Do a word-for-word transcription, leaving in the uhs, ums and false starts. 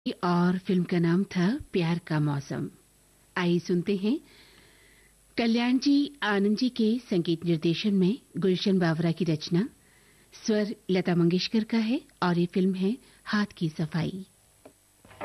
और फिल्म का नाम था प्यार का मौसम। आइए सुनते हैं कल्याण जी आनंद जी के संगीत निर्देशन में गुलशन बावरा की रचना, स्वर लता मंगेशकर का है और ये फिल्म है हाथ की सफाई।